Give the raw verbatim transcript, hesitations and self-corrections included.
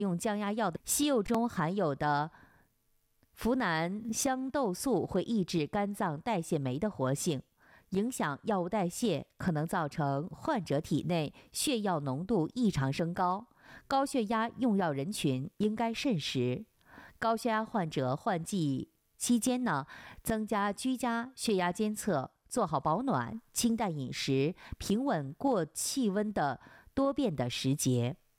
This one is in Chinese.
用降压药的西柚中含有的呋喃香豆素会抑制肝脏代谢酶的活性，影响药物代谢，可能造成患者体内血药浓度异常升高。高血压用药人群应该慎食。高血压患者换季期间呢，增加居家血压监测，做好保暖、清淡饮食，平稳过气温的多变的时节。